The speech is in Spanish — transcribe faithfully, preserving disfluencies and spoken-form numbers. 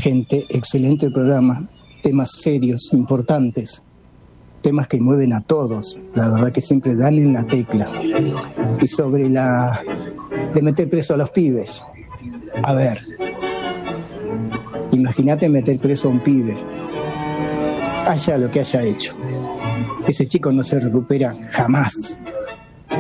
gente, excelente programa, temas serios, importantes, temas que mueven a todos, la verdad que siempre dan en la tecla. Y sobre la de meter preso a los pibes, a ver, imagínate meter preso a un pibe, haya lo que haya hecho, ese chico no se recupera jamás.